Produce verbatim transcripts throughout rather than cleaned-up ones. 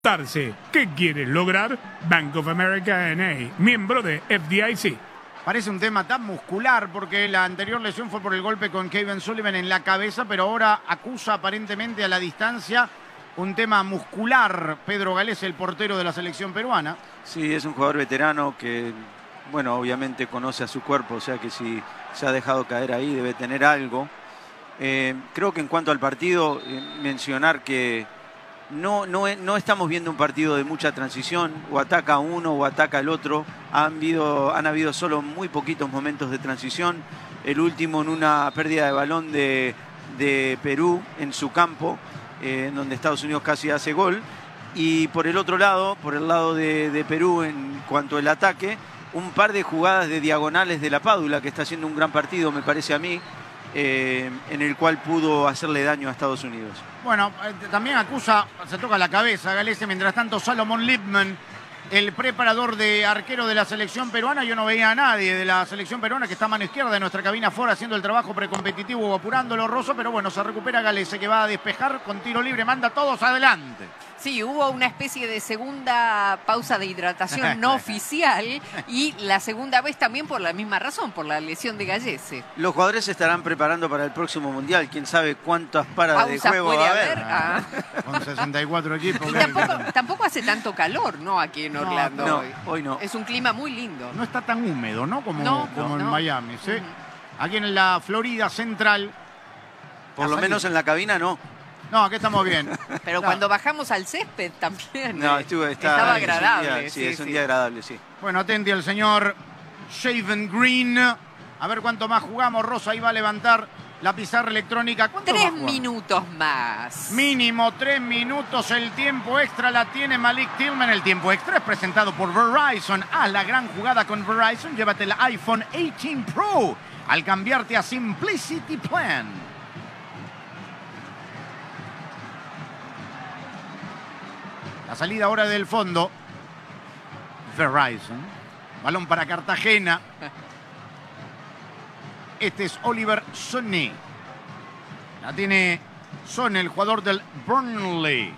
¿Qué quieres lograr? Bank of America N A, miembro de F D I C. Parece un tema tan muscular porque la anterior lesión fue por el golpe con Kevin Sullivan en la cabeza, pero ahora acusa aparentemente a la distancia un tema muscular. Pedro Galese, el portero de la selección peruana. Sí, es un jugador veterano que, bueno, obviamente conoce a su cuerpo, o sea que si se ha dejado caer ahí debe tener algo. Eh, creo que en cuanto al partido, eh, mencionar que No, no, no estamos viendo un partido de mucha transición, o ataca uno o ataca el otro. Han habido, han habido solo muy poquitos momentos de transición. El último en una pérdida de balón de, de Perú en su campo, eh, en donde Estados Unidos casi hace gol. Y por el otro lado, por el lado de, de Perú en cuanto al ataque, un par de jugadas de diagonales de la Pádula, que está haciendo un gran partido, me parece a mí. Eh, en el cual pudo hacerle daño a Estados Unidos. Bueno, eh, también acusa, se toca la cabeza Galese. Mientras tanto, Salomón Lipman, el preparador de arquero de la selección peruana, yo no veía a nadie de la selección peruana, que está a mano izquierda de nuestra cabina fuera haciendo el trabajo precompetitivo o apurándolo Rosso, pero bueno, se recupera Galese, que va a despejar con tiro libre, manda a todos adelante. Sí, hubo una especie de segunda pausa de hidratación no oficial y la segunda vez también por la misma razón, por la lesión de Galese. Los jugadores se estarán preparando para el próximo Mundial. Quién sabe cuántas paradas de juego puede va a haber. haber. Ah. Con sesenta y cuatro equipos. Y tampoco, tampoco hace tanto calor, ¿no? Aquí en Orlando. No, hoy. hoy no. Es un clima muy lindo. No está tan húmedo, ¿no? Como, no, como no. en Miami, ¿sí? Uh-huh. Aquí en la Florida Central. Por lo menos en la cabina no. No, aquí estamos bien. Pero no. Cuando bajamos al césped también. No, estuvo, está, estaba es agradable. Un día, sí, sí, es un sí. día agradable, sí. Bueno, atente al señor Shaven Green. A ver cuánto más jugamos. Rosa ahí va a levantar la pizarra electrónica. ¿Cuánto Tres más minutos más. Mínimo tres minutos. El tiempo extra la tiene Malik Tillman. El tiempo extra es presentado por Verizon. Haz la gran jugada con Verizon. Llévate el iPhone dieciocho Pro al cambiarte a Simplicity Plan. La salida ahora del fondo. Verizon. Balón para Cartagena. Este es Oliver Sonny. La tiene Son, el jugador del Burnley.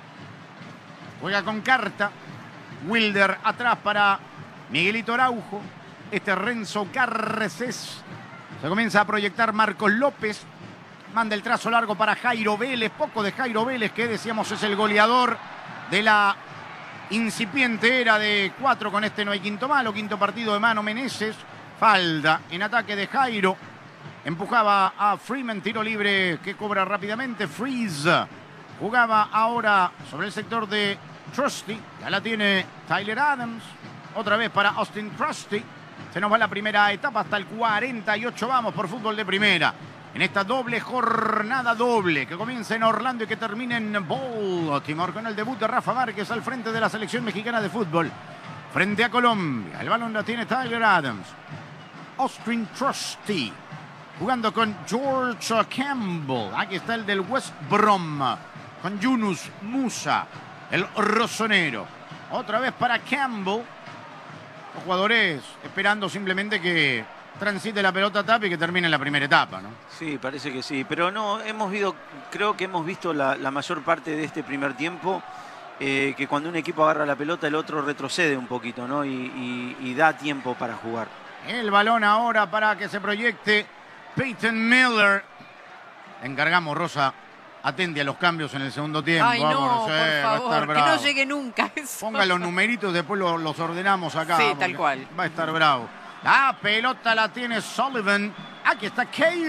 Juega con carta. Wilder atrás para Miguelito Araujo. Este es Renzo Garcés. Se comienza a proyectar Marcos López. Manda el trazo largo para Jairo Vélez. Poco de Jairo Vélez, que decíamos es el goleador de la incipiente era de cuatro. Con este no hay quinto malo. Quinto partido de Mano Meneses. Falda en ataque de Jairo. Empujaba a Freeman. Tiro libre que cobra rápidamente Freeze. Jugaba ahora sobre el sector de Trusty. Ya la tiene Tyler Adams. Otra vez para Austin Trusty. Se nos va la primera etapa hasta el cuarenta y ocho. Vamos por fútbol de primera. En esta doble jornada doble que comienza en Orlando y que termina en Baltimore con el debut de Rafa Márquez al frente de la selección mexicana de fútbol. Frente a Colombia. El balón la tiene Tyler Adams. Austin Trusty. Jugando con George Campbell. Aquí está el del West Brom. Con Yunus Musa. El rosonero. Otra vez para Campbell. Los jugadores esperando simplemente que transite la pelota tapa y que termine la primera etapa, ¿no? Sí, parece que sí. Pero no, hemos visto, creo que hemos visto la, la mayor parte de este primer tiempo. Eh, que cuando un equipo agarra la pelota, el otro retrocede un poquito, ¿no? Y, y, y da tiempo para jugar. El balón ahora para que se proyecte Peyton Miller. Le encargamos, Rosa, atente a los cambios en el segundo tiempo. Ay, no, por eh, favor, que no llegue nunca eso. Ponga los numeritos, después los, los ordenamos acá. Sí, tal cual. Va a estar bravo. La pelota la tiene Sullivan. Aquí está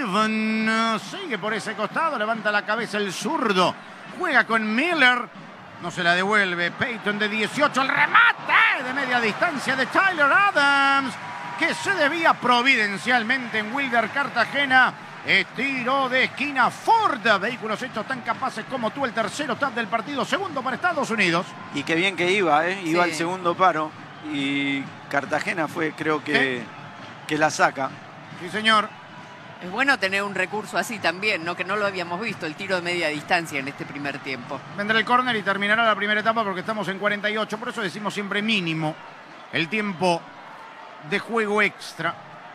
Kevin. Sigue por ese costado, levanta la cabeza el zurdo. Juega con Miller. No se la devuelve. Peyton de dieciocho. El remate de media distancia de Tyler Adams, que se debía providencialmente en Wilder Cartagena. Tiro de esquina. Ford. Vehículos hechos tan capaces como tú. El tercero tap del partido. Segundo para Estados Unidos. Y qué bien que iba, ¿eh? Iba Sí. al segundo paro. Y Cartagena fue, creo que, que la saca. Sí, señor. Es bueno tener un recurso así también, ¿no? Que no lo habíamos visto, el tiro de media distancia en este primer tiempo. Vendrá el córner y terminará la primera etapa porque estamos en cuarenta y ocho. Por eso decimos siempre mínimo el tiempo de juego extra.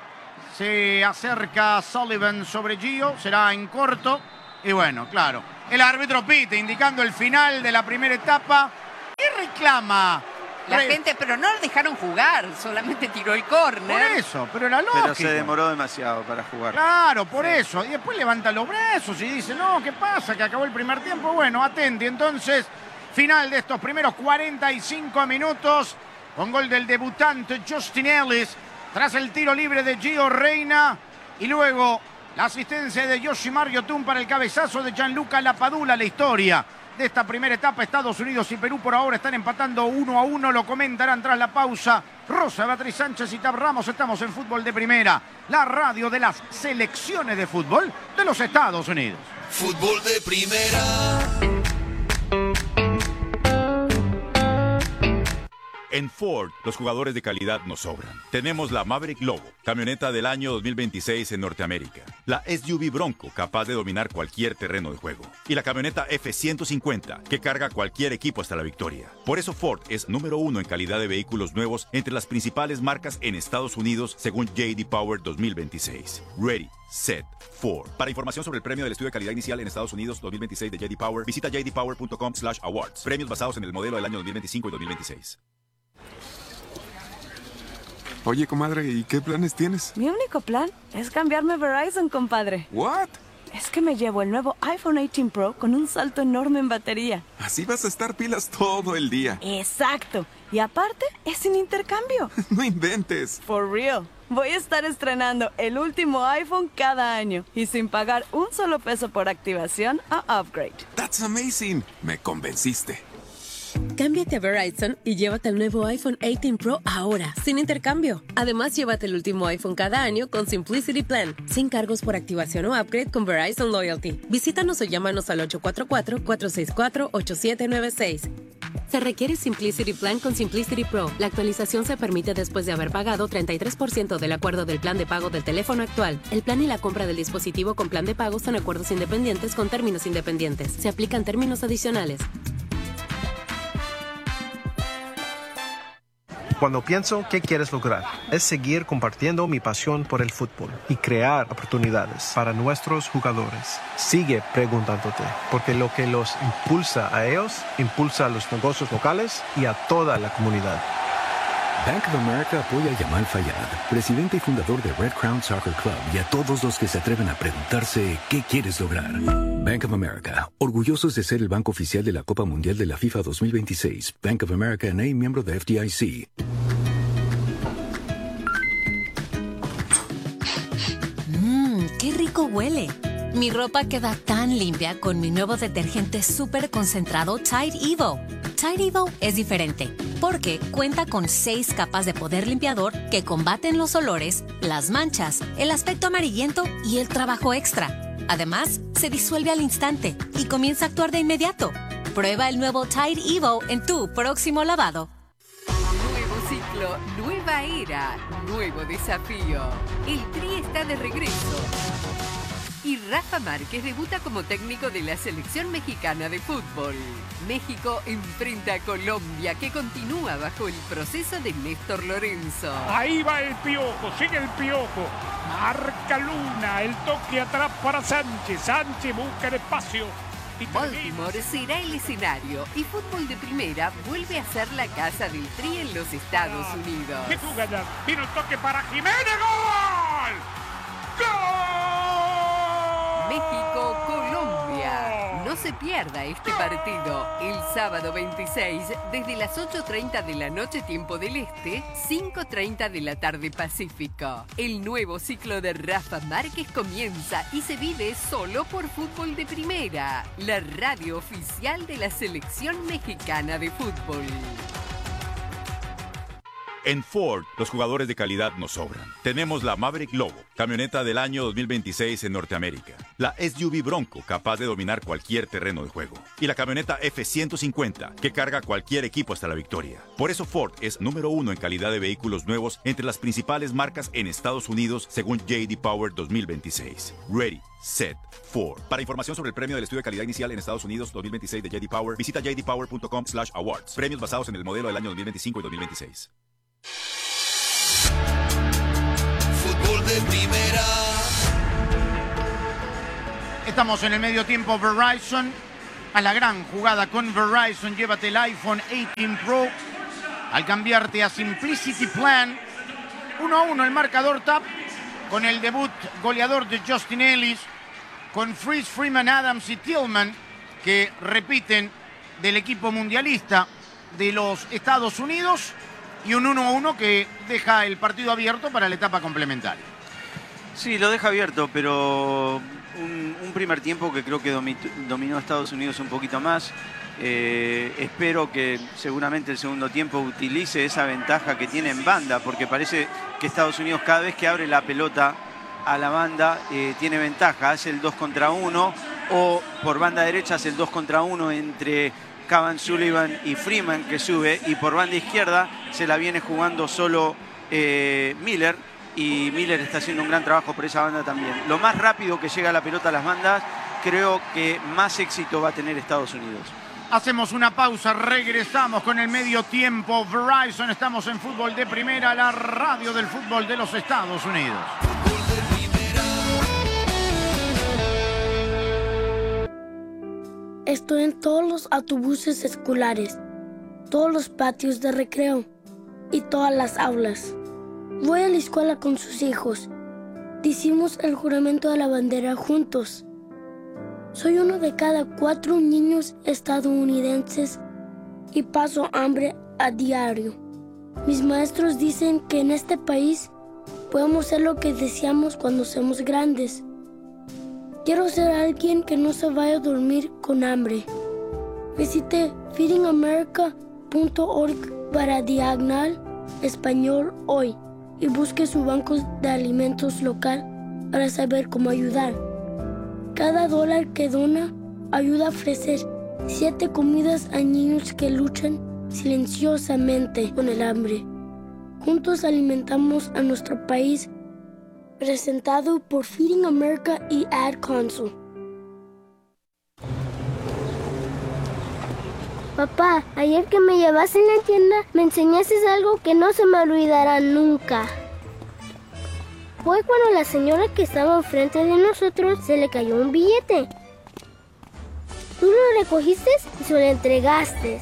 Se acerca Sullivan sobre Gio. Será en corto. Y bueno, claro. El árbitro pite indicando el final de la primera etapa. reclama. La Re- gente, pero no lo dejaron jugar, solamente tiró el córner. Por eso, pero era lógico. Pero se demoró demasiado para jugar. Claro, por eso. Y después levanta los brazos y dice, no, ¿qué pasa? Que acabó el primer tiempo. Bueno, atenti. Entonces, final de estos primeros cuarenta y cinco minutos con gol del debutante Justin Ellis tras el tiro libre de Gio Reyna y luego la asistencia de Yoshimar Yotun para el cabezazo de Gianluca Lapadula. La historia de esta primera etapa, Estados Unidos y Perú por ahora están empatando uno a uno, lo comentarán tras la pausa Rosa, Beatriz Sánchez y Tab Ramos. Estamos en Fútbol de Primera, la radio de las selecciones de fútbol de los Estados Unidos. Fútbol de Primera. En Ford, los jugadores de calidad nos sobran. Tenemos la Maverick Lobo, camioneta del año dos mil veintiséis en Norteamérica. La S U V Bronco, capaz de dominar cualquier terreno de juego. Y la camioneta F ciento cincuenta, que carga cualquier equipo hasta la victoria. Por eso Ford es número uno en calidad de vehículos nuevos entre las principales marcas en Estados Unidos, según J D Power dos mil veintiséis. Ready, Set, Ford. Para información sobre el premio del estudio de calidad inicial en Estados Unidos dos mil veintiséis de J D Power, visita j d power punto com slash awards. Premios basados en el modelo del año dos mil veinticinco y dos mil veintiséis. Oye, comadre, ¿y qué planes tienes? Mi único plan es cambiarme a Verizon, compadre. ¿What? Es que me llevo el nuevo iPhone dieciocho Pro con un salto enorme en batería. Así vas a estar pilas todo el día. Exacto. Y aparte, es sin intercambio. No inventes. For real. Voy a estar estrenando el último iPhone cada año y sin pagar un solo peso por activación o upgrade. That's amazing. Me convenciste. Cámbiate a Verizon y llévate el nuevo iPhone dieciocho Pro ahora, sin intercambio. Además, llévate el último iPhone cada año con Simplicity Plan, sin cargos por activación o upgrade con Verizon Loyalty. Visítanos o llámanos al ocho cuatro cuatro, cuatro seis cuatro, ocho siete nueve seis. Se requiere Simplicity Plan con Simplicity Pro. La actualización se permite después de haber pagado treinta y tres por ciento del acuerdo del plan de pago del teléfono actual. El plan y la compra del dispositivo con plan de pago son acuerdos independientes con términos independientes. Se aplican términos adicionales. Cuando pienso qué quieres lograr, es seguir compartiendo mi pasión por el fútbol y crear oportunidades para nuestros jugadores. Sigue preguntándote, porque lo que los impulsa a ellos, impulsa a los negocios locales y a toda la comunidad. Bank of America apoya a Yamal Fayad, presidente y fundador de Red Crown Soccer Club, y a todos los que se atreven a preguntarse qué quieres lograr. Bank of America, orgullosos de ser el banco oficial de la Copa Mundial de la FIFA dos mil veintiséis. Bank of America N A, miembro de F D I C. Mmm, qué rico huele. Mi ropa queda tan limpia con mi nuevo detergente súper concentrado Tide Evo. Tide Evo es diferente porque cuenta con seis capas de poder limpiador que combaten los olores, las manchas, el aspecto amarillento y el trabajo extra. Además, se disuelve al instante y comienza a actuar de inmediato. Prueba el nuevo Tide Evo en tu próximo lavado. Nuevo ciclo, nueva era, nuevo desafío. El Tri está de regreso. Y Rafa Márquez debuta como técnico de la selección mexicana de fútbol. México enfrenta a Colombia, que continúa bajo el proceso de Néstor Lorenzo. Ahí va el Piojo, sigue el Piojo. Marca Luna, el toque atrás para Sánchez. Sánchez busca el espacio. Y Baltimore será el escenario y Fútbol de Primera vuelve a ser la casa del Tri en los Estados Unidos. ¡Qué jugada! Vino el toque para Jiménez. ¡Gol! ¡Gol! México-Colombia. No se pierda este partido el sábado veintiséis desde las ocho treinta de la noche tiempo del Este, cinco treinta de la tarde Pacífico. El nuevo ciclo de Rafa Márquez comienza y se vive solo por Fútbol de Primera, la radio oficial de la selección mexicana de fútbol. En Ford, los jugadores de calidad nos sobran. Tenemos la Maverick Lobo, camioneta del año dos mil veintiséis en Norteamérica. La S U V Bronco, capaz de dominar cualquier terreno de juego. Y la camioneta F ciento cincuenta, que carga cualquier equipo hasta la victoria. Por eso Ford es número uno en calidad de vehículos nuevos entre las principales marcas en Estados Unidos, según J D Power dos mil veintiséis. Ready, Set, Ford. Para información sobre el premio del estudio de calidad inicial en Estados Unidos dos mil veintiséis de J D Power, visita j d power punto com slash awards. Premios basados en el modelo del año dos mil veinticinco y dos mil veintiséis. Fútbol de Primera. Estamos en el medio tiempo. Verizon a la gran jugada con Verizon. Llévate el iPhone dieciocho Pro al cambiarte a Simplicity Plan. uno a uno el marcador Tap, con el debut goleador de Justin Ellis, con Freeze, Freeman, Adams y Tillman, que repiten del equipo mundialista de los Estados Unidos, y un uno a uno que deja el partido abierto para la etapa complementaria. Sí, lo deja abierto, pero un, un primer tiempo que creo que domi- dominó Estados Unidos un poquito más. Eh, espero que seguramente el segundo tiempo utilice esa ventaja que tiene en banda, porque parece que Estados Unidos cada vez que abre la pelota a la banda eh, tiene ventaja, hace el dos contra uno, o por banda derecha hace el dos contra uno entre Cavan, Sullivan y Freeman, que sube, y por banda izquierda se la viene jugando solo eh, Miller, y Miller está haciendo un gran trabajo por esa banda también. Lo más rápido que llega la pelota a las bandas, creo que más éxito va a tener Estados Unidos. Hacemos una pausa, regresamos con el medio tiempo. Verizon, estamos en Fútbol de Primera, la radio del fútbol de los Estados Unidos. Estoy en todos los autobuses escolares, todos los patios de recreo y todas las aulas. Voy a la escuela con sus hijos. Decimos el juramento de la bandera juntos. Soy uno de cada cuatro niños estadounidenses y paso hambre a diario. Mis maestros dicen que en este país podemos ser lo que deseamos cuando seamos grandes. Quiero ser alguien que no se vaya a dormir con hambre. Visite feeding america punto org para diagonal español hoy y busque su banco de alimentos local para saber cómo ayudar. Cada dólar que dona ayuda a ofrecer siete comidas a niños que luchan silenciosamente con el hambre. Juntos alimentamos a nuestro país. Presentado por Feeding America y Ad Council. Papá, ayer que me llevaste en la tienda, me enseñaste algo que no se me olvidará nunca. Fue cuando la señora que estaba enfrente de nosotros se le cayó un billete. Tú lo recogiste y se lo entregaste.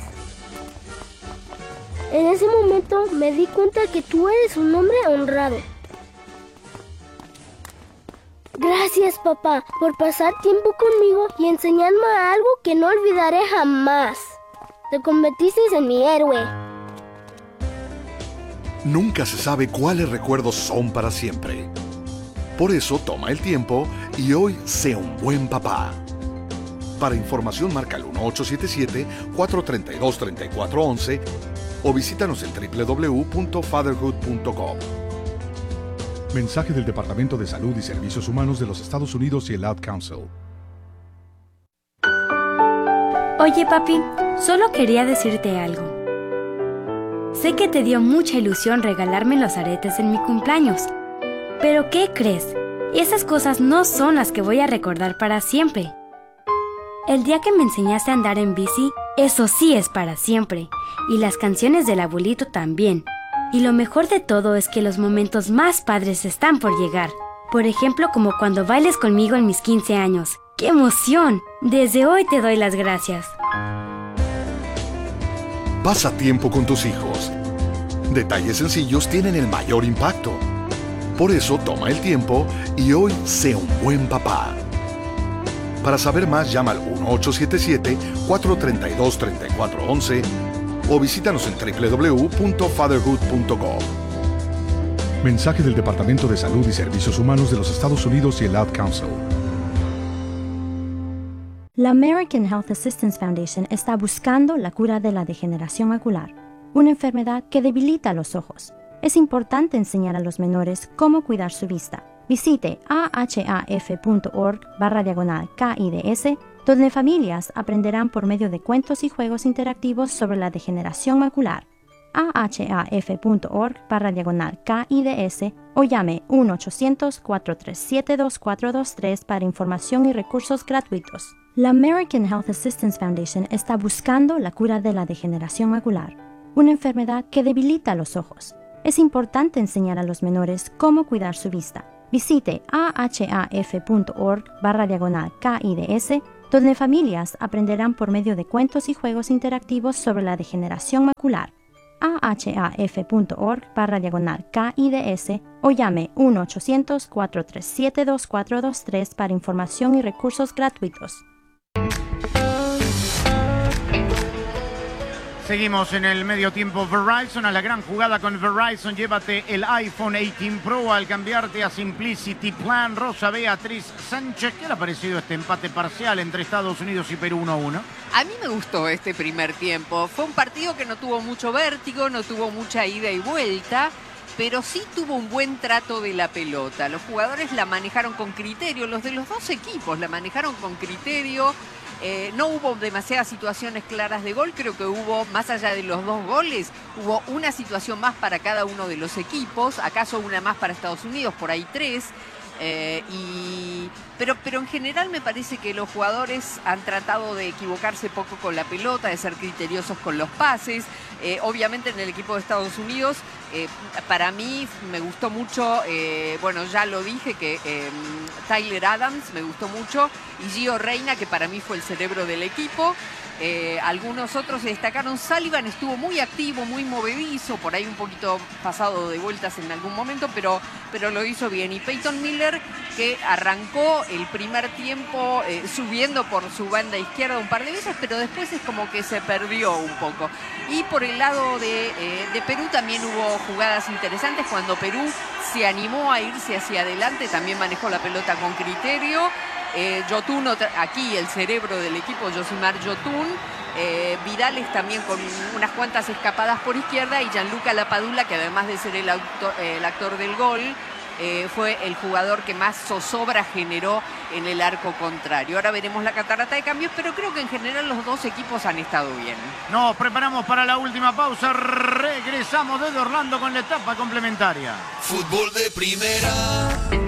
En ese momento me di cuenta que tú eres un hombre honrado. Gracias, papá, por pasar tiempo conmigo y enseñarme algo que no olvidaré jamás. Te convertiste en mi héroe. Nunca se sabe cuáles recuerdos son para siempre. Por eso toma el tiempo y hoy sé un buen papá. Para información marca el uno ocho siete siete, cuatro tres dos, tres cuatro uno uno o visítanos en doble u doble u doble u punto fatherhood punto com. Mensaje del Departamento de Salud y Servicios Humanos de los Estados Unidos y el Ad Council. Oye, papi, solo quería decirte algo. Sé que te dio mucha ilusión regalarme los aretes en mi cumpleaños. Pero ¿qué crees? Esas cosas no son las que voy a recordar para siempre. El día que me enseñaste a andar en bici, eso sí es para siempre. Y las canciones del abuelito también. Y lo mejor de todo es que los momentos más padres están por llegar. Por ejemplo, como cuando bailes conmigo en mis quince años. ¡Qué emoción! Desde hoy te doy las gracias. Pasa tiempo con tus hijos. Detalles sencillos tienen el mayor impacto. Por eso toma el tiempo y hoy sé un buen papá. Para saber más, llama al uno ocho siete siete, cuatro tres dos, tres cuatro uno uno o visítanos en doble u doble u doble u punto fatherhood punto com. Mensaje del Departamento de Salud y Servicios Humanos de los Estados Unidos y el Ad Council. La American Health Assistance Foundation está buscando la cura de la degeneración macular, una enfermedad que debilita los ojos. Es importante enseñar a los menores cómo cuidar su vista. Visite ahaf.org barra diagonal KIDS, donde familias aprenderán por medio de cuentos y juegos interactivos sobre la degeneración macular. ahaf.org barra diagonal KIDS o llame uno ochocientos, cuatro tres siete, dos cuatro dos tres para información y recursos gratuitos. La American Health Assistance Foundation está buscando la cura de la degeneración macular, una enfermedad que debilita los ojos. Es importante enseñar a los menores cómo cuidar su vista. Visite ahaf.org barra diagonal KIDS, donde familias aprenderán por medio de cuentos y juegos interactivos sobre la degeneración macular. ahaf.org barra diagonal KIDS o llame uno ochocientos, cuatro tres siete, dos cuatro dos tres para información y recursos gratuitos. Seguimos en el medio tiempo. Verizon, a la gran jugada con Verizon. Llévate el iPhone dieciocho Pro al cambiarte a Simplicity Plan. Rosa Beatriz Sánchez, ¿qué le ha parecido este empate parcial entre Estados Unidos y Perú uno a uno? A mí me gustó este primer tiempo. Fue un partido que no tuvo mucho vértigo, no tuvo mucha ida y vuelta, pero sí tuvo un buen trato de la pelota. Los jugadores la manejaron con criterio, los de los dos equipos la manejaron con criterio. Eh, no hubo demasiadas situaciones claras de gol, creo que hubo, más allá de los dos goles, hubo una situación más para cada uno de los equipos, acaso una más para Estados Unidos, por ahí tres. Eh, y, pero, pero en general me parece que los jugadores han tratado de equivocarse poco con la pelota, de ser criteriosos con los pases. Eh, obviamente en el equipo de Estados Unidos, eh, para mí me gustó mucho, eh, bueno, ya lo dije, que eh, Tyler Adams me gustó mucho y Gio Reyna, que para mí fue el cerebro del equipo. Eh, algunos otros se destacaron. Sullivan estuvo muy activo, muy movedizo, por ahí un poquito pasado de vueltas en algún momento, pero, pero lo hizo bien. Y Peyton Miller, que arrancó el primer tiempo eh, subiendo por su banda izquierda un par de veces, pero después es como que se perdió un poco. Y por el lado de, eh, de Perú también hubo jugadas interesantes. Cuando Perú se animó a irse hacia adelante, también manejó la pelota con criterio. Eh, Yotun, aquí el cerebro del equipo, Josimar Yotun. Eh, Vidales también con unas cuantas escapadas por izquierda y Gianluca Lapadula, que además de ser el, autor, eh, el actor del gol, eh, fue el jugador que más zozobra generó en el arco contrario. Ahora veremos la catarata de cambios, pero creo que en general los dos equipos han estado bien. Nos preparamos para la última pausa. Regresamos desde Orlando con la etapa complementaria. Fútbol de primera.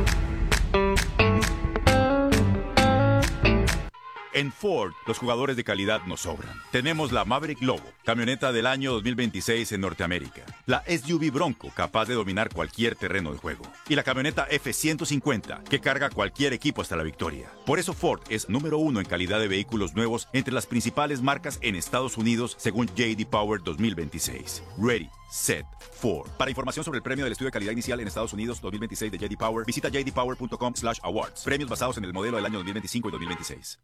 En Ford, los jugadores de calidad nos sobran. Tenemos la Maverick Lobo, camioneta del año dos mil veintiséis en Norteamérica. La S U V Bronco, capaz de dominar cualquier terreno de juego. Y la camioneta F ciento cincuenta, que carga cualquier equipo hasta la victoria. Por eso Ford es número uno en calidad de vehículos nuevos entre las principales marcas en Estados Unidos, según J D Power dos mil veintiséis. Ready, set, Ford. Para información sobre el premio del estudio de calidad inicial en Estados Unidos dos mil veintiséis de J D Power, visita j d power punto com slash awards. Premios basados en el modelo del año dos mil veinticinco y dos mil veintiséis.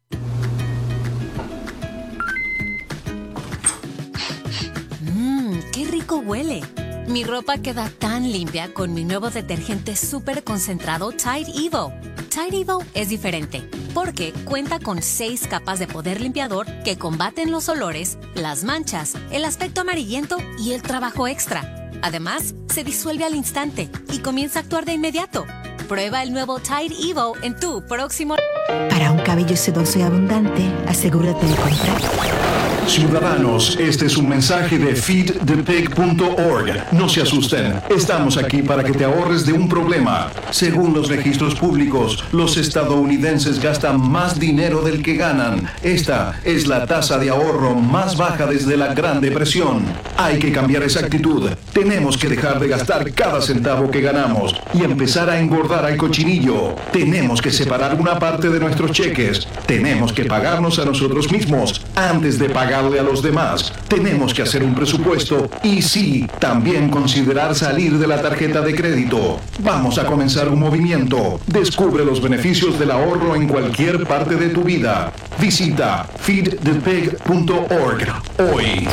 Mmm, qué rico huele. Mi ropa queda tan limpia con mi nuevo detergente súper concentrado Tide Evo. Tide Evo es diferente porque cuenta con seis capas de poder limpiador que combaten los olores, las manchas, el aspecto amarillento y el trabajo extra. Además, se disuelve al instante y comienza a actuar de inmediato. Prueba el nuevo Tide Evo en tu próximo... Para un cabello sedoso y abundante, asegúrate de comprar. Ciudadanos, este es un mensaje de feed the pig punto org. No se asusten, estamos aquí para que te ahorres de un problema. Según los registros públicos, los estadounidenses gastan más dinero del que ganan. Esta es la tasa de ahorro más baja desde la Gran Depresión. Hay que cambiar esa actitud. Tenemos que dejar de gastar cada centavo que ganamos y empezar a engordar al cochinillo. Tenemos que separar una parte de nuestros cheques. Tenemos que pagarnos a nosotros mismos antes de pagarle a los demás. Tenemos que hacer un presupuesto y sí, también considerar salir de la tarjeta de crédito. Vamos a comenzar un movimiento. Descubre los beneficios del ahorro en cualquier parte de tu vida. Visita feed the pig punto org hoy.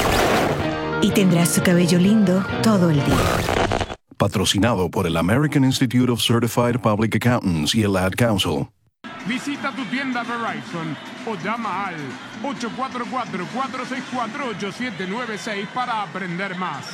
Y tendrás tu cabello lindo todo el día. Patrocinado por el American Institute of Certified Public Accountants y el Ad Council. Visita tu tienda Verizon o llama al ocho cuatro cuatro, cuatro seis cuatro, ocho siete nueve seis para aprender más.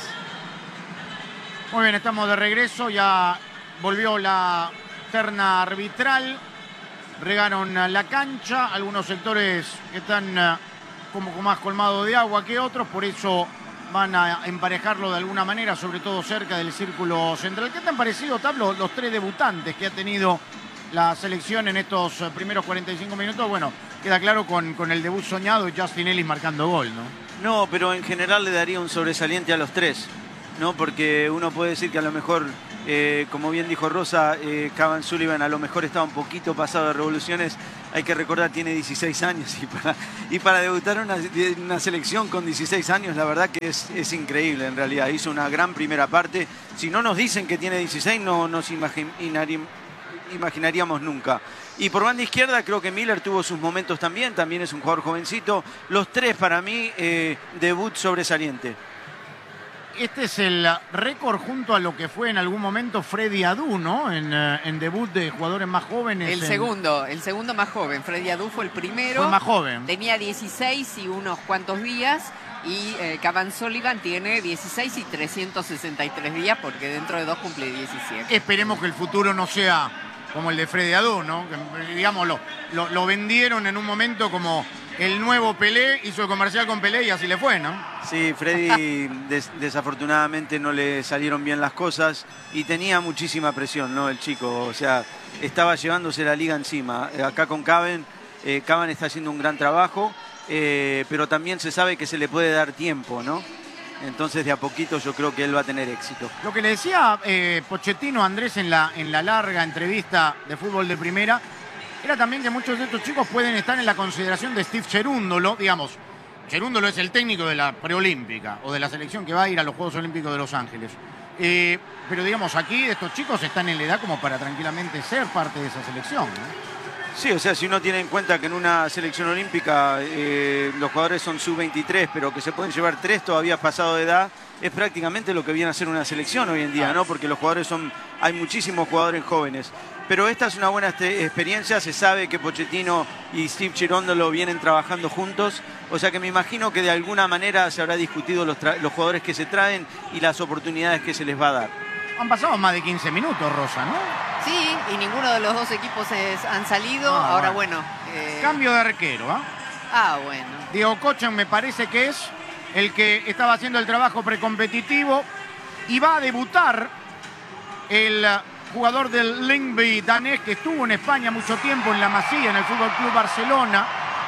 Muy bien, estamos de regreso. Ya volvió la terna arbitral. Regaron la cancha. Algunos sectores que están uh, como más colmados de agua que otros. Por eso van a emparejarlo de alguna manera, sobre todo cerca del círculo central. ¿Qué te han parecido, Tablo, los tres debutantes que ha tenido la selección en estos primeros cuarenta y cinco minutos? Bueno, queda claro con, con el debut soñado y Justin Ellis marcando gol, ¿no? No, pero en general le daría un sobresaliente a los tres, ¿no? Porque uno puede decir que a lo mejor Eh, como bien dijo Rosa, eh, Cavan Sullivan a lo mejor estaba un poquito pasado de revoluciones. Hay que recordar, tiene dieciséis años y para, y para debutar en una, una selección con dieciséis años, la verdad que es, es increíble en realidad. Hizo una gran primera parte. Si no nos dicen que tiene dieciséis, no nos imaginaríamos, imaginaríamos nunca. Y por banda izquierda creo que Miller tuvo sus momentos también, también es un jugador jovencito. Los tres para mí, eh, debut sobresaliente. Este es el récord junto a lo que fue en algún momento Freddy Adu, ¿no? En, en debut de jugadores más jóvenes. El en... segundo, el segundo más joven. Freddy Adu fue el primero. Fue más joven. Tenía dieciséis y unos cuantos días. Y eh, Cavan Sullivan tiene dieciséis y trescientos sesenta y tres días porque dentro de dos cumple diecisiete. Esperemos que el futuro no sea como el de Freddy Adu, ¿no? Que, digamos, lo, lo, lo vendieron en un momento como el nuevo Pelé, hizo el comercial con Pelé y así le fue, ¿no? Sí, Freddy des, desafortunadamente no le salieron bien las cosas y tenía muchísima presión, ¿no? El chico, o sea, estaba llevándose la liga encima. Acá con Cavan, eh, Cavan está haciendo un gran trabajo, eh, pero también se sabe que se le puede dar tiempo, ¿no? Entonces de a poquito yo creo que él va a tener éxito. Lo que le decía eh, Pochettino a Andrés en la, en la larga entrevista de Fútbol de Primera era también que muchos de estos chicos pueden estar en la consideración de Steve Cherundolo. Digamos, Cherundolo es el técnico de la preolímpica o de la selección que va a ir a los Juegos Olímpicos de Los Ángeles. Eh, pero digamos, aquí estos chicos están en la edad como para tranquilamente ser parte de esa selección, ¿no? Sí, o sea, si uno tiene en cuenta que en una selección olímpica eh, los jugadores son sub veintitrés, pero que se pueden llevar tres todavía pasado de edad, es prácticamente lo que viene a ser una selección hoy en día, ¿no? Porque los jugadores son, hay muchísimos jugadores jóvenes. Pero esta es una buena experiencia, se sabe que Pochettino y Steve Cherundolo vienen trabajando juntos, o sea que me imagino que de alguna manera se habrá discutido los, los jugadores que se traen y las oportunidades que se les va a dar. Han pasado más de quince minutos, Rosa, ¿no? Sí, y ninguno de los dos equipos es, han salido. Ah, Ahora, bueno. bueno eh... Cambio de arquero, ¿eh? Ah, bueno. Diego Kochen me parece que es el que estaba haciendo el trabajo precompetitivo y va a debutar el jugador del Lyngby danés que estuvo en España mucho tiempo en la Masía, en el Fútbol Club Barcelona,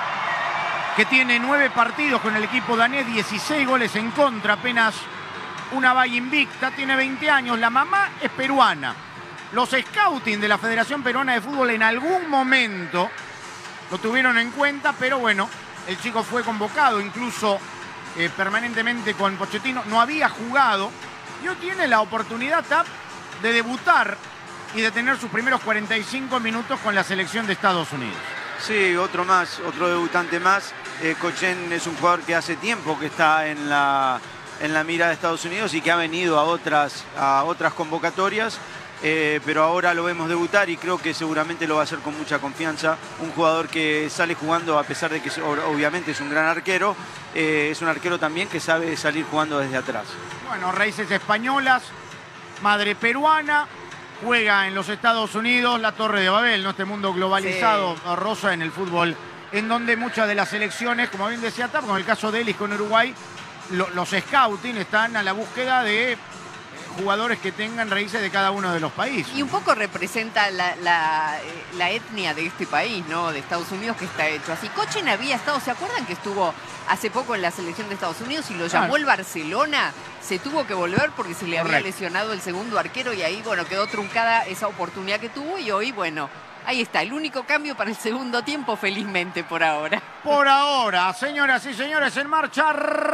que tiene nueve partidos con el equipo danés, dieciséis goles en contra, apenas una valla invicta, tiene veinte años, la mamá es peruana. Los scouting de la Federación Peruana de Fútbol en algún momento lo tuvieron en cuenta, pero bueno, el chico fue convocado incluso eh, permanentemente con Pochettino, no había jugado y hoy tiene la oportunidad Tap, de debutar y de tener sus primeros cuarenta y cinco minutos con la selección de Estados Unidos. Sí, otro más, otro debutante más. Eh, Kochen es un jugador que hace tiempo que está en la... en la mira de Estados Unidos y que ha venido a otras, a otras convocatorias, eh, pero ahora lo vemos debutar y creo que seguramente lo va a hacer con mucha confianza. Un jugador que sale jugando a pesar de que obviamente es un gran arquero, eh, es un arquero también que sabe salir jugando desde atrás. Bueno, raíces españolas, madre peruana, juega en los Estados Unidos, la Torre de Babel, ¿no? Este mundo globalizado, sí. Rosa, en el fútbol, en donde muchas de las selecciones, como bien decía Tap, con el caso de Elis con Uruguay, los scouting están a la búsqueda de jugadores que tengan raíces de cada uno de los países. Y un poco representa la, la, la etnia de este país, ¿no? De Estados Unidos, que está hecho así. Kochen había estado, ¿se acuerdan que estuvo hace poco en la selección de Estados Unidos y lo llamó ah. el Barcelona? Se tuvo que volver porque se le Correcto. había lesionado el segundo arquero y ahí, bueno, quedó truncada esa oportunidad que tuvo y hoy, bueno, ahí está, el único cambio para el segundo tiempo, felizmente, por ahora. Por ahora, señoras y señores, en marcha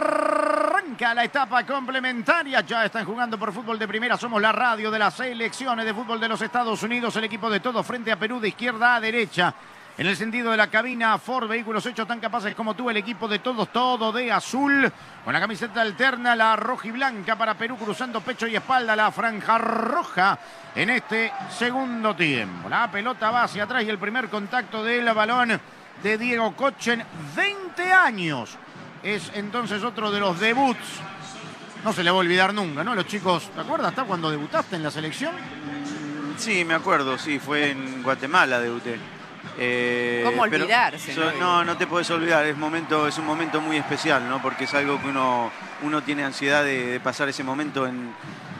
arranca la etapa complementaria. Ya están jugando por Fútbol de Primera. Somos la radio de las selecciones de fútbol de los Estados Unidos. El equipo de todos frente a Perú de izquierda a derecha. En el sentido de la cabina, Ford, vehículos hechos tan capaces como tú. El equipo de todos, todo de azul. Con la camiseta alterna, la roja y blanca para Perú, cruzando pecho y espalda, la franja roja en este segundo tiempo. La pelota va hacia atrás y el primer contacto del balón de Diego Kochen. veinte años. Es entonces otro de los debuts. No se le va a olvidar nunca, ¿no? Los chicos, ¿te acuerdas hasta cuando debutaste en la selección? Sí, me acuerdo, sí, fue en Guatemala debuté. Eh, ¿Cómo olvidarse? Pero, ¿no? no, no te puedes olvidar, es, momento, es un momento muy especial, ¿no? Porque es algo que uno, uno tiene ansiedad de, de pasar ese momento en,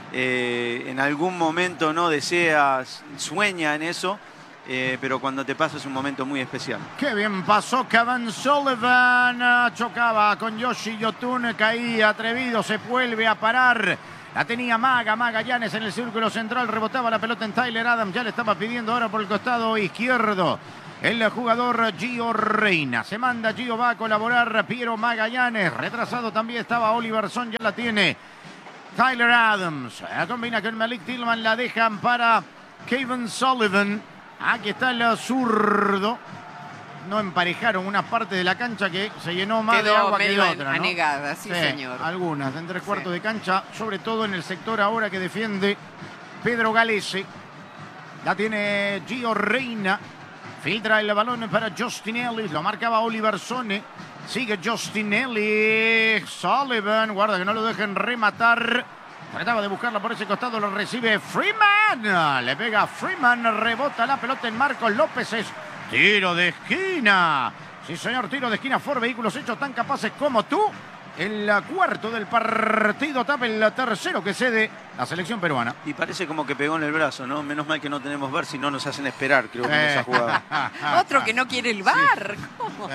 eh, en algún momento, ¿no? Deseas, sueña en eso, eh, pero cuando te pasa es un momento muy especial. Qué bien pasó Cavan Sullivan, chocaba con Yoshi Yotun, caía atrevido, se vuelve a parar. La tenía Maga, Magallanes en el círculo central, rebotaba la pelota en Tyler Adams, ya le estaba pidiendo ahora por el costado izquierdo el jugador Gio Reyna. Se manda Gio, va a colaborar Piero Magallanes, retrasado también estaba Oliverson, ya la tiene Tyler Adams. La combina con Malik Tillman, la dejan para Kevin Sullivan. Aquí está el zurdo. No emparejaron una parte de la cancha que se llenó más Quedó de agua medio que de otra, ¿no? anegada, sí, señor. Algunas, en tres cuartos sí. de cancha, sobre todo en el sector ahora que defiende Pedro Galese. La tiene Gio Reyna. Filtra el balón para Justin Ellis. Lo marcaba Oliver Sone. Sigue Justin Ellis. Sullivan. Guarda que no lo dejen rematar. Trataba de buscarla por ese costado. Lo recibe Freeman. Le pega Freeman. Rebota la pelota en Marcos López. Es tiro de esquina. Sí, señor. Tiro de esquina. Ford Vehículos hechos tan capaces como tú. El cuarto del partido tapa el tercero que cede la selección peruana. Y parece como que pegó en el brazo, ¿no? Menos mal que no tenemos V A R, si no nos hacen esperar, creo que en esa jugada. Otro que no quiere el V A R. Sí. ¿Cómo? Sí.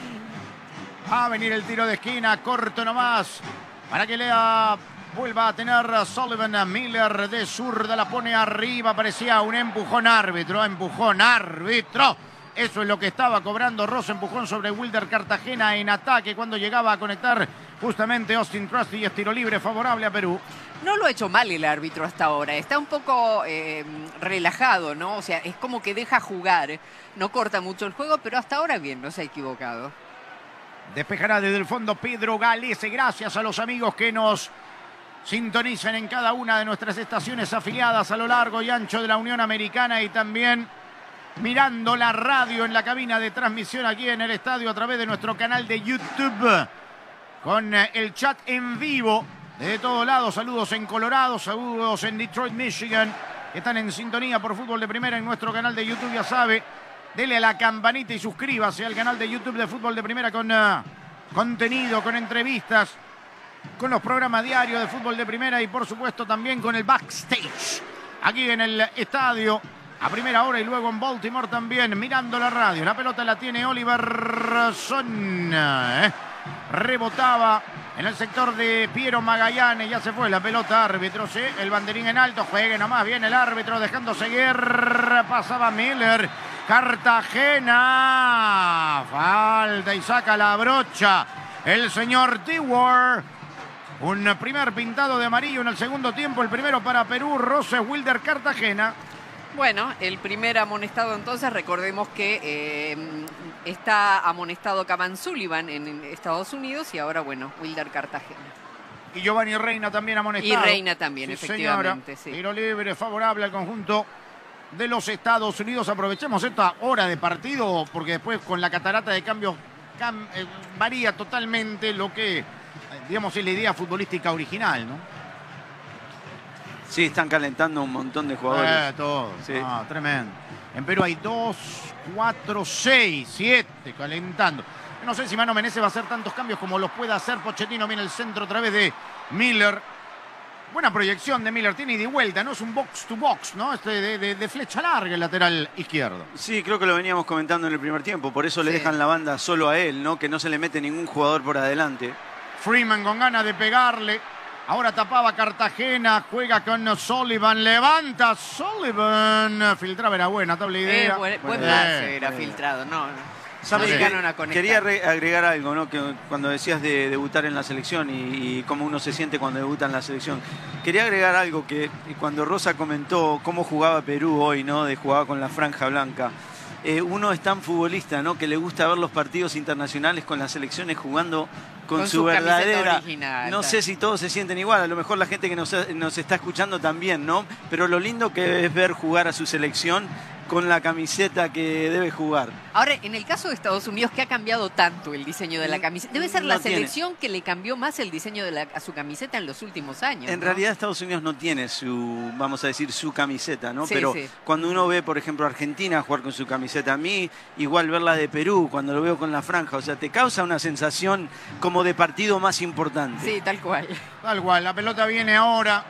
Va a venir el tiro de esquina, corto nomás, para que Lea vuelva a tener Sullivan. Miller de zurda la pone arriba, parecía un empujón árbitro, empujón árbitro. Eso es lo que estaba cobrando Ross, empujón sobre Wilder Cartagena en ataque cuando llegaba a conectar justamente Austin Trusty y es tiro libre favorable a Perú. No lo ha hecho mal el árbitro hasta ahora, está un poco eh, relajado, ¿no? O sea, es como que deja jugar, no corta mucho el juego, pero hasta ahora bien, no se ha equivocado. Despejará desde el fondo Pedro Galese, gracias a los amigos que nos sintonizan en cada una de nuestras estaciones afiliadas a lo largo y ancho de la Unión Americana y también mirando la radio en la cabina de transmisión aquí en el estadio a través de nuestro canal de YouTube con el chat en vivo de todos lados. Saludos en Colorado, saludos en Detroit, Michigan, que están en sintonía por Fútbol de Primera en nuestro canal de YouTube. Ya sabe, dele a la campanita y suscríbase al canal de YouTube de Fútbol de Primera con uh, contenido, con entrevistas, con los programas diarios de Fútbol de Primera y por supuesto también con el backstage aquí en el estadio a primera hora y luego en Baltimore también, mirando la radio. La pelota la tiene Oliver Son. ¿eh? Rebotaba en el sector de Piero Magallanes. Ya se fue la pelota, árbitro, sí. El banderín en alto, juegue nomás. Viene el árbitro dejando seguir. Pasaba Miller. Cartagena. Falta y saca la brocha el señor Dewar. Un primer pintado de amarillo en el segundo tiempo. El primero para Perú, Roses Wilder Cartagena. Bueno, el primer amonestado entonces, recordemos que eh, está amonestado Cavan Sullivan en Estados Unidos y ahora, bueno, Wilder Cartagena. Y Giovanni Reina también amonestado. Y Reina también, sí, efectivamente. Sí. Tiro libre favorable al conjunto de los Estados Unidos. Aprovechemos esta hora de partido porque después con la catarata de cambios cam eh, varía totalmente lo que, eh, digamos, es la idea futbolística original, ¿no? Sí, están calentando un montón de jugadores. Eh, todo. Sí. Ah, tremendo. En Perú hay dos, cuatro, seis, siete calentando. No sé si Mano Menezes va a hacer tantos cambios como los pueda hacer Pochettino. Viene el centro a través de Miller. Buena proyección de Miller. Tiene ida y vuelta, ¿no? Es un box to box, ¿no? Este de, de, de flecha larga el lateral izquierdo. Sí, creo que lo veníamos comentando en el primer tiempo. Por eso sí. le dejan la banda solo a él, ¿no? Que no se le mete ningún jugador por adelante. Freeman con ganas de pegarle. Ahora tapaba Cartagena, juega con Sullivan, levanta Sullivan. Filtraba, era buena, tabla idea. Eh, buen buen pase, era filtrado, no. ¿Sabes qué? Quería agregar algo, ¿no? Que cuando decías de debutar en la selección y, y cómo uno se siente cuando debuta en la selección. Quería agregar algo que cuando Rosa comentó cómo jugaba Perú hoy, ¿no? De jugaba con la franja blanca. Eh, uno es tan futbolista, ¿no? Que le gusta ver los partidos internacionales con las selecciones jugando con, con su, su verdadera original. No sé si todos se sienten igual, a lo mejor la gente que nos, nos está escuchando también, ¿no? Pero lo lindo que es ver jugar a su selección con la camiseta que debe jugar. Ahora, en el caso de Estados Unidos, que ha cambiado tanto el diseño de la camiseta, debe ser no la tiene. selección que le cambió más el diseño de la, a su camiseta en los últimos años. En ¿no? realidad Estados Unidos no tiene su, vamos a decir, su camiseta, ¿no? Sí, Pero sí. cuando uno ve, por ejemplo, a Argentina jugar con su camiseta, a mí igual verla de Perú, cuando lo veo con la franja, o sea, te causa una sensación como de partido más importante. Sí, tal cual. Tal cual, la pelota viene ahora.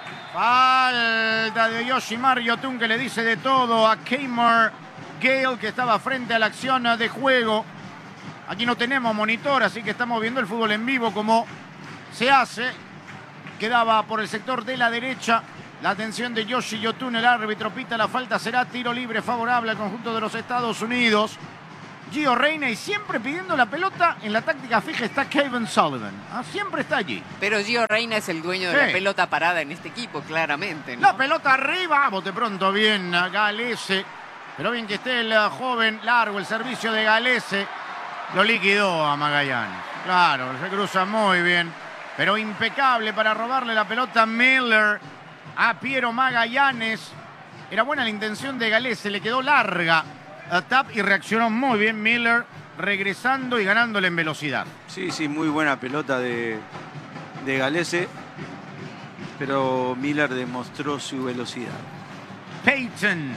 Falta de Yoshimar Yotun que le dice de todo a Keymar Gale, que estaba frente a la acción de juego. Aquí no tenemos monitor, así que estamos viendo el fútbol en vivo como se hace. quedaba por el sector de la derecha. La atención de Yoshi Yotun, el árbitro pita la falta, será tiro libre favorable al conjunto de los Estados Unidos. Gio Reyna, y siempre pidiendo la pelota en la táctica fija está Kevin Sullivan. ¿Ah? Siempre está allí. Pero Gio Reyna es el dueño de Sí. la pelota parada en este equipo, claramente, ¿no? La pelota arriba, bote pronto bien a Galese. Pero bien que esté el uh, joven largo, el servicio de Galese. Lo liquidó a Magallanes. Claro, se cruza muy bien. Pero impecable para robarle la pelota a Miller a Piero Magallanes. Era buena la intención de Galese, le quedó larga a Tap y reaccionó muy bien Miller, regresando y ganándole en velocidad. Sí, sí, muy buena pelota de, de Galese, pero Miller demostró su velocidad. Peyton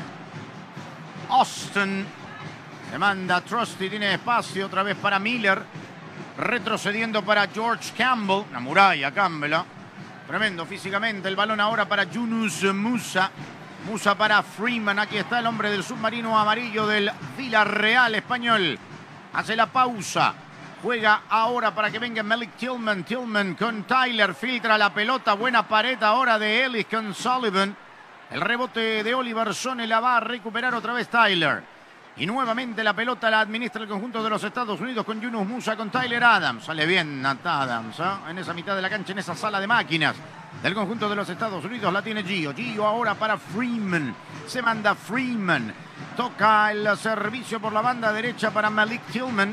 Austin se manda Trusty, tiene espacio otra vez para Miller, retrocediendo para George Campbell, una muralla Campbell, ¿eh? Tremendo físicamente, el balón ahora para Yunus Musa. Musa para Freeman, aquí está el hombre del submarino amarillo del Villarreal español. Hace la pausa, juega ahora para que venga Malik Tillman. Tillman con Tyler, filtra la pelota, buena pared ahora de Ellis con Sullivan. El rebote de Oliver Sone la va a recuperar otra vez Tyler. Y nuevamente la pelota la administra el conjunto de los Estados Unidos con Yunus Musa, con Tyler Adams. Sale bien Nat Adams, ¿eh? En esa mitad de la cancha, en esa sala de máquinas del conjunto de los Estados Unidos. La tiene Gio. Gio ahora para Freeman. Se manda Freeman. Toca el servicio por la banda derecha para Malik Tillman.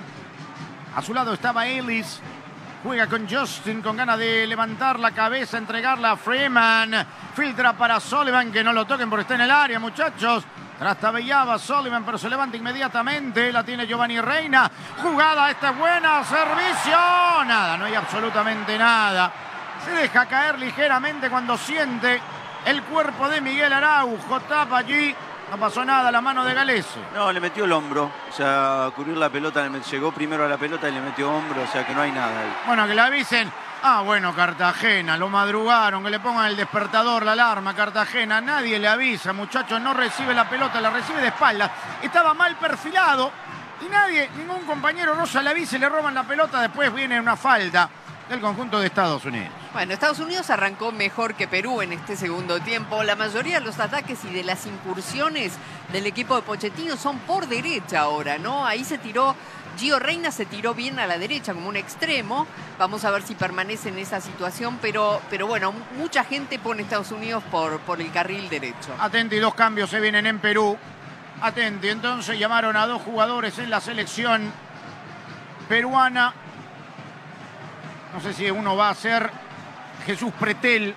A su lado estaba Ellis. Juega con Justin con ganas de levantar la cabeza, entregarla a Freeman. Filtra para Sullivan, que no lo toquen porque está en el área, muchachos. Trastabillaba Sullivan, pero se levanta inmediatamente. La tiene Giovanni Reyna. Jugada, esta es buena. Servicio. Nada, no hay absolutamente nada. Se deja caer ligeramente cuando siente el cuerpo de Miguel Araujo. Tapa allí. No pasó nada, la mano de Galese. No, le metió el hombro. O sea, a cubrir la pelota, le met- llegó primero a la pelota y le metió hombro. O sea, que no hay nada ahí. Bueno, que le avisen. Ah, bueno, Cartagena, lo madrugaron, que le pongan el despertador, la alarma, Cartagena. Nadie le avisa, muchachos, no recibe la pelota, la recibe de espalda. Estaba mal perfilado y nadie, ningún compañero rosa le avisa y le roban la pelota. Después viene una falta del conjunto de Estados Unidos. Bueno, Estados Unidos arrancó mejor que Perú en este segundo tiempo. La mayoría de los ataques y de las incursiones del equipo de Pochettino son por derecha ahora, ¿no? Ahí se tiró, Gio Reyna se tiró bien a la derecha como un extremo. Vamos a ver si permanece en esa situación, pero, pero bueno, mucha gente pone a Estados Unidos por, por el carril derecho. Atenti, dos cambios se vienen en Perú. Atenti, entonces llamaron a dos jugadores en la selección peruana. No sé si uno va a ser Jesús Pretel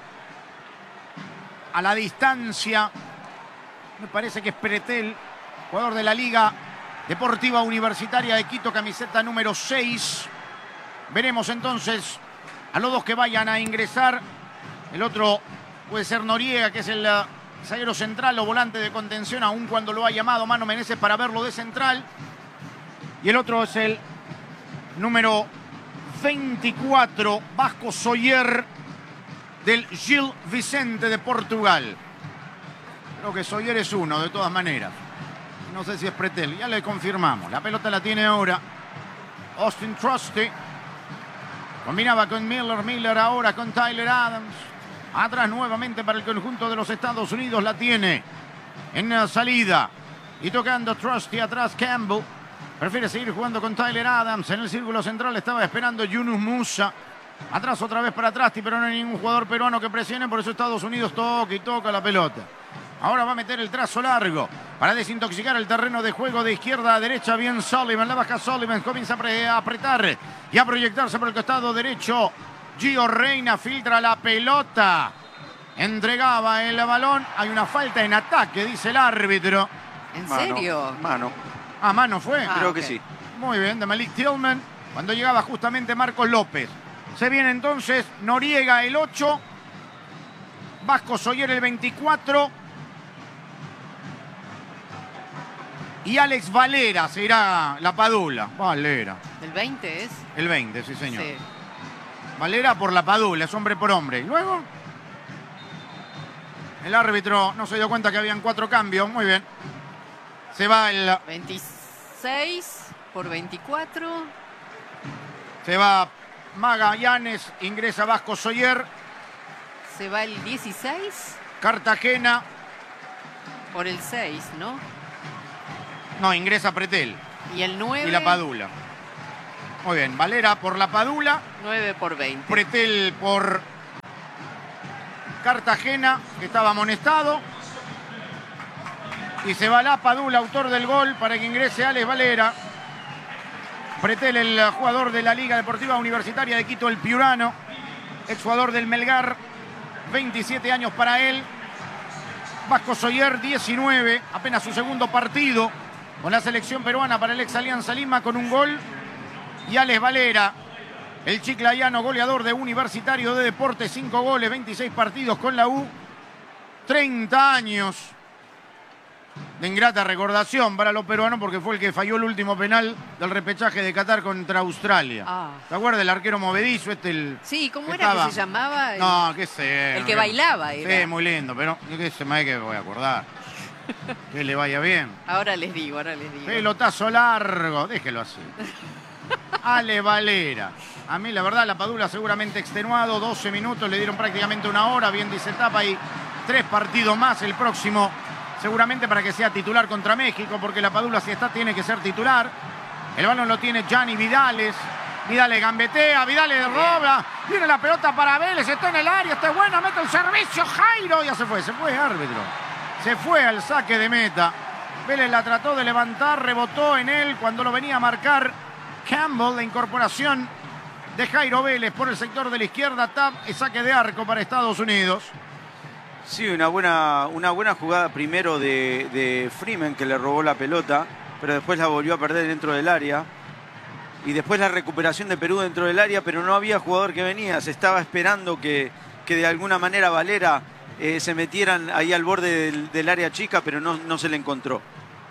a la distancia. Me parece que es Pretel, jugador de la Liga Deportiva Universitaria de Quito, camiseta número seis. Veremos entonces a los dos que vayan a ingresar. El otro puede ser Noriega, que es el uh, zaguero central o volante de contención, aun cuando lo ha llamado Mano Menezes para verlo de central. Y el otro es el número veinticuatro, Vasco Soyer, del Gil Vicente de Portugal. Creo que Soyer es uno, de todas maneras. No sé si es Pretel, ya le confirmamos. La pelota la tiene ahora Austin Trusty. Combinaba con Miller, Miller ahora con Tyler Adams. Atrás nuevamente para el conjunto de los Estados Unidos, la tiene en la salida. Y tocando Trusty atrás Campbell. Prefiere seguir jugando con Tyler Adams. En el círculo central estaba esperando Yunus Musa. Atrás otra vez para Trusty, pero no hay ningún jugador peruano que presione. Por eso Estados Unidos toca y toca la pelota. Ahora va a meter el trazo largo para desintoxicar el terreno de juego de izquierda a derecha. Bien Sullivan, la baja Sullivan, comienza a apretar y a proyectarse por el costado derecho. Gio Reyna filtra la pelota. Entregaba el balón. Hay una falta en ataque, dice el árbitro. ¿En Mano, serio? Mano. Ah, mano fue. Ah, Creo ok. que sí. Muy bien, de Malik Tillman. Cuando llegaba justamente Marcos López. Se viene entonces Noriega el ocho. Vasco Soyer el veinticuatro. Y Alex Valera será la Padula. Valera. ¿El veinte es? El veinte, sí señor. Sí. Valera por la Padula, es hombre por hombre. Y luego el árbitro no se dio cuenta que habían cuatro cambios. Muy bien. Se va el... veintiséis por veinticuatro. Se va Magallanes, ingresa Vasco Soyer. Se va el dieciséis. Cartagena. Por el seis, ¿no? No, ingresa Pretel. Y el nueve. Y la Padula. Muy bien, Valera por la Padula. nueve por veinte. Pretel por Cartagena, que estaba amonestado. Y se va la Padula, autor del gol, para que ingrese Alex Valera. Pretel, el jugador de la Liga Deportiva Universitaria de Quito, el piurano. Exjugador del Melgar. veintisiete años para él. Vasco Soyer, diecinueve. Apenas su segundo partido con la selección peruana para el ex Alianza Lima con un gol. Y Alex Valera, el chiclayano, goleador de Universitario de Deportes, cinco goles, veintiséis partidos con la U, treinta años de ingrata recordación para los peruanos porque fue el que falló el último penal del repechaje de Qatar contra Australia. Ah. ¿Te acuerdas? El arquero movedizo, este el... Sí, ¿cómo que era estaba? que se llamaba? El, No, qué sé. el que bailaba era. Sí, muy lindo, pero qué sé, más que voy a acordar. Que le vaya bien. Ahora les digo, ahora les digo. Pelotazo largo, déjelo así. Ale Valera. A mí, la verdad, la Padula seguramente extenuado. doce minutos, le dieron prácticamente una hora. Bien dice Tapa y tres partidos más el próximo. Seguramente para que sea titular contra México, porque la Padula, si está, tiene que ser titular. El balón lo tiene Gianni Vidales. Vidales gambetea, Vidales roba. Viene la pelota para Vélez, está en el área, está buena, mete el servicio. Jairo, ya se fue, se fue, árbitro. Se fue al saque de meta. Vélez la trató de levantar, rebotó en él cuando lo venía a marcar Campbell. La incorporación de Jairo Vélez por el sector de la izquierda. Tap y saque de arco para Estados Unidos. Sí, una buena, una buena jugada primero de, de Freeman, que le robó la pelota, pero después la volvió a perder dentro del área. Y después la recuperación de Perú dentro del área, pero no había jugador que venía. Se estaba esperando que, que de alguna manera Valera eh, se metieran ahí al borde del, del área chica, pero no, no se le encontró.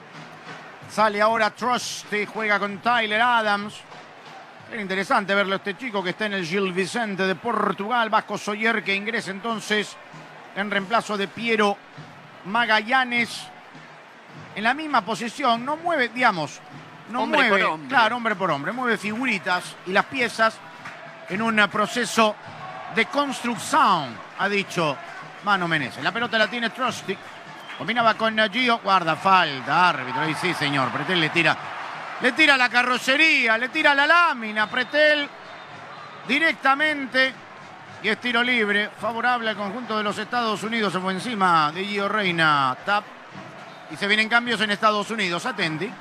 Sale ahora Trusty, juega con Tyler Adams. Es interesante verlo a este chico que está en el Gil Vicente de Portugal. Vasco Soyer, que ingresa entonces en reemplazo de Piero Magallanes. En la misma posición, no mueve, digamos, no hombre mueve, por hombre. claro, hombre por hombre, mueve figuritas y las piezas en un proceso de construcción, ha dicho Mano Menezes. La pelota la tiene Trusty. Combinaba con Gio, guarda, falta, árbitro. Y sí, señor, Pretel le tira, le tira la carrocería, le tira la lámina, Pretel directamente. Y es tiro libre, favorable al conjunto de los Estados Unidos. Se fue encima de Gio Reyna, tap. Y se vienen cambios en Estados Unidos, atenti.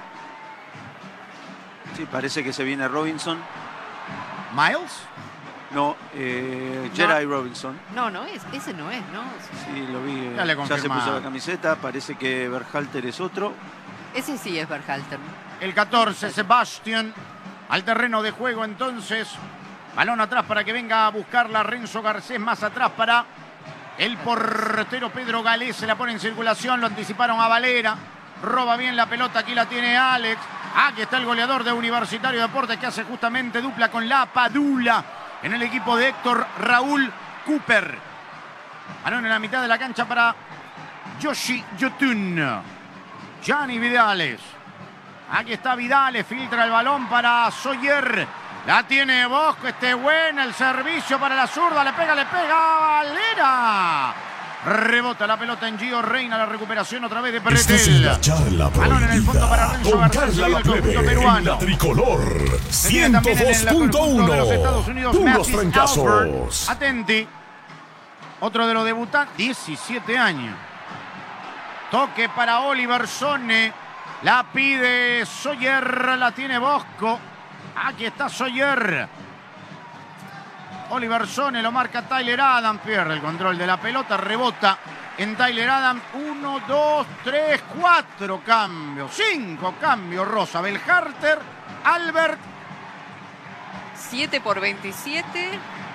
Sí, parece que se viene Robinson. ¿Miles? No, eh, Jedi no. Robinson. No, no es, ese no es, ¿no? Sí, lo vi. Ya, le ya se puso la camiseta, parece que Berhalter es otro. Ese sí es Berhalter. El catorce, Sebastián, al terreno de juego entonces. Balón atrás para que venga a buscarla Renzo Garcés, más atrás para el portero Pedro Galés. Se la pone en circulación, lo anticiparon a Valera. Roba bien la pelota, aquí la tiene Alex. Aquí está el goleador de Universitario de Deportes que hace justamente dupla con la Padula en el equipo de Héctor Raúl Cooper. Balón en la mitad de la cancha para Yoshi Yotun. Gianni Vidales. Aquí está Vidales, filtra el balón para Soyer. La tiene Bosco, este buena, el servicio para la zurda, le pega, le pega Valera. Rebota la pelota en Gio Reyna, la recuperación otra vez de Pretel. La charla balón en el fondo para Renzo con Garcés, Carla el La Plebe, conjunto peruano. en la tricolor ciento dos punto uno. Puros trancazos. Atenti. Otro de los debutantes, diecisiete años. Toque para Oliver Sone. La pide Soyer, la tiene Bosco. Aquí está Soyer. Oliver Sone lo marca Tyler Adams. Pierde el control de la pelota. Rebota en Tyler Adams. Uno, dos, tres, cuatro cambios. Cinco cambios. Rosa, Belharter, Albert. siete por veintisiete.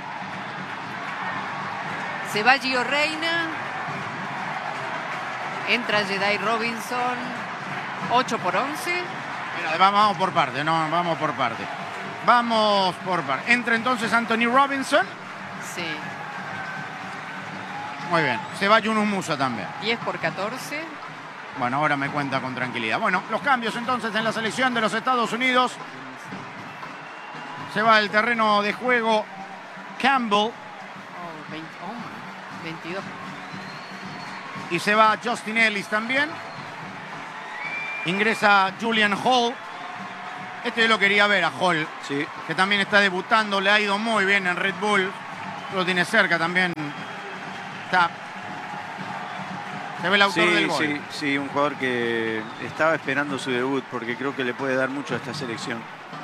Se va Gio Reyna. Entra Jedi Robinson. ocho por once. Mira, vamos por parte, no, vamos por parte. Vamos por parte. Entra entonces Anthony Robinson. Sí. Muy bien. Se va Yunus Musa también. diez por catorce. Bueno, ahora me cuenta con tranquilidad. Bueno, los cambios entonces en la selección de los Estados Unidos. Se va al terreno de juego Campbell. Oh, veinte, oh. veintidós. Y se va Justin Ellis también. Ingresa Julian Hall. Este yo lo quería ver a Hall, sí, que también está debutando, le ha ido muy bien en Red Bull. Lo tiene cerca también. Está. Se ve el autor sí, del gol. Sí, sí, un jugador que estaba esperando su debut porque creo que le puede dar mucho a esta selección.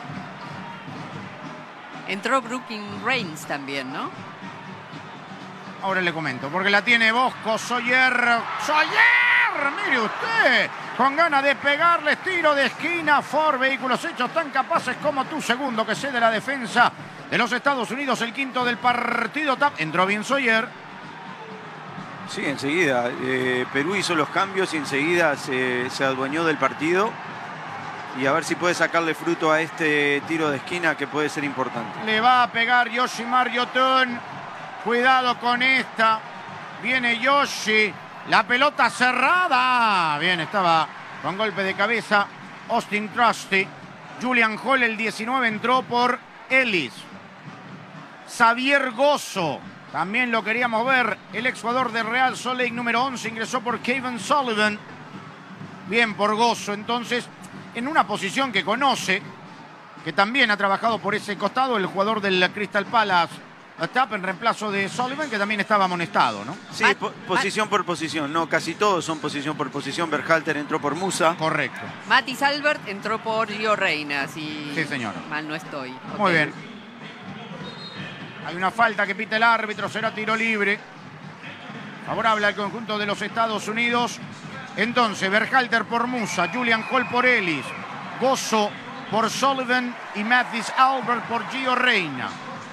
Entró Brooklyn Reigns también, ¿no? Ahora le comento, porque la tiene Bosco, Sawyer. ¡Sawyer! Mire usted, con ganas de pegarle, tiro de esquina. Ford, vehículos hechos tan capaces como tú. Segundo que cede la defensa de los Estados Unidos, el quinto del partido. Entró bien Sawyer. Sí, enseguida. Eh, Perú hizo los cambios y enseguida se, se adueñó del partido. Y a ver si puede sacarle fruto a este tiro de esquina que puede ser importante. Le va a pegar Yoshimar Yotun. Cuidado con esta. Viene Yoshi. La pelota cerrada. Bien, estaba con golpe de cabeza Austin Trusty. Julian Hall, el diecinueve, entró por Ellis. Xavier Gozo. También lo queríamos ver. El exjugador de Real Salt Lake, número once, ingresó por Kevin Sullivan. Bien por Gozo. Entonces, en una posición que conoce, que también ha trabajado por ese costado, el jugador del Crystal Palace, Tap, en reemplazo de Sullivan, que también estaba amonestado, ¿no? Sí, po posición por posición, no, casi todos son posición por posición. Berhalter entró por Musa. Correcto. Matis Albert entró por Gio Reina, si sí, señor. Mal no estoy. Muy okay. Bien. Hay una falta que pita el árbitro, será tiro libre. Favorable al conjunto de los Estados Unidos. Entonces, Berhalter por Musa, Julian Hall por Ellis, Gozo por Sullivan y Matis Albert por Gio Reina.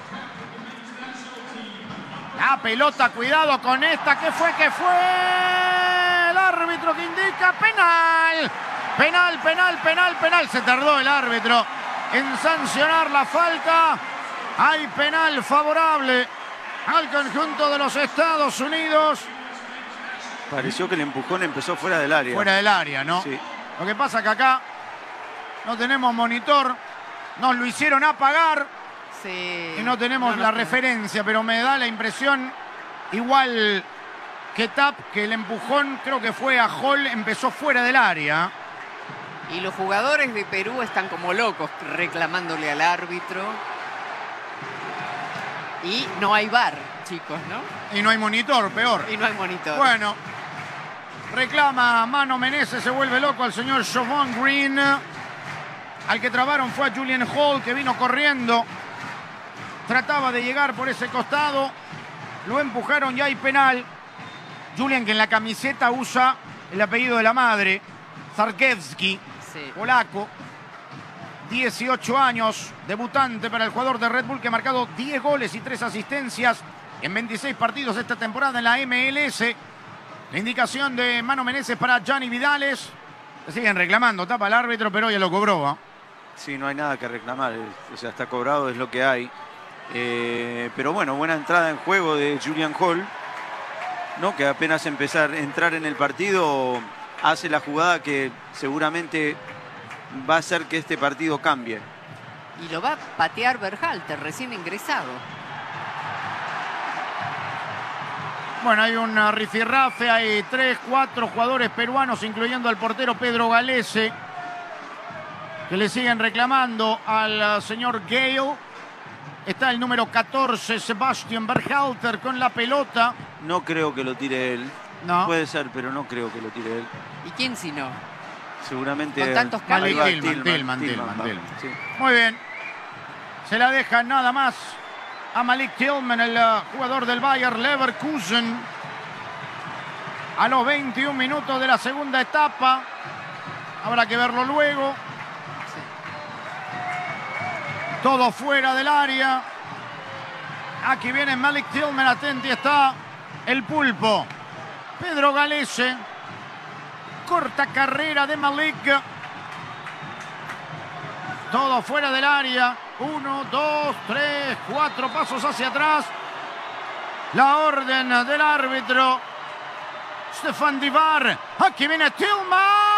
La pelota, cuidado con esta. ¿Qué fue? ¿Qué fue? El árbitro que indica penal. Penal, penal, penal, penal. Se tardó el árbitro en sancionar la falta. Hay penal favorable al conjunto de los Estados Unidos. Pareció que el empujón empezó fuera del área. Fuera del área, ¿no? Sí. Lo que pasa que acá no tenemos monitor. Nos lo hicieron apagar. Sí. Y no tenemos no, no, la no. referencia, pero me da la impresión, igual que Tap, que el empujón creo que fue a Hall, empezó fuera del área. Y los jugadores de Perú están como locos reclamándole al árbitro. Y no hay V A R, chicos, ¿no? Y no hay monitor, peor. Y no hay monitor. Bueno, reclama Mano Menezes, se vuelve loco al señor Siobhan Green. Al que trabaron fue a Julian Hall, que vino corriendo. Trataba de llegar por ese costado. Lo empujaron y hay penal. Julian, que en la camiseta usa el apellido de la madre. Zarkiewski, sí. Polaco. dieciocho años. Debutante para el jugador de Red Bull, que ha marcado diez goles y tres asistencias en veintiséis partidos esta temporada en la M L S. La indicación de Mano Menezes para Gianni Vidales. Le siguen reclamando. Tapa el árbitro, pero ya lo cobró, ¿eh? Sí, no hay nada que reclamar. O sea, está cobrado, es lo que hay. Eh, pero bueno, buena entrada en juego de Julian Hall, ¿no? Que apenas empezar a entrar en el partido hace la jugada que seguramente va a hacer que este partido cambie. Y lo va a patear Berhalter, recién ingresado. Bueno, hay un rifirrafe, hay tres, cuatro jugadores peruanos, incluyendo al portero Pedro Galese, que le siguen reclamando al señor Gale. Está el número catorce, Sebastian Berhalter, con la pelota. No creo que lo tire él. No. Puede ser, pero no creo que lo tire él. ¿Y quién si no? Seguramente... Con tantos cambios. Tillman, Tillman, Tillman, Tillman, Tillman. Sí. Muy bien. Se la deja nada más a Malik Tillman, el uh, jugador del Bayer Leverkusen. A los veintiún minutos de la segunda etapa. Habrá que verlo luego. Todo fuera del área. Aquí viene Malik Tillman. Atenti está el pulpo. Pedro Galese. Corta carrera de Malik. Todo fuera del área. Uno, dos, tres, cuatro pasos hacia atrás. La orden del árbitro Stefan Divar. Aquí viene Tillman.